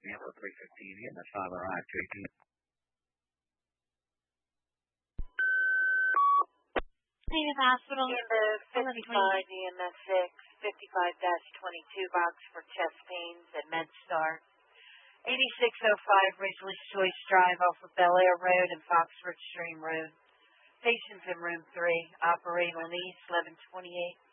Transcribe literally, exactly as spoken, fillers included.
Tampa three fifteen, hitting the five oh right, J T. Native Hospital. In the fifty-five E M S six, fifty-five dash twenty-two box for chest pains at MedStar. eighty-six oh five Ridgely's Choice Drive off of Bel Air Road and Foxford Stream Road. Patients in room three. Operate on East eleven twenty-eight.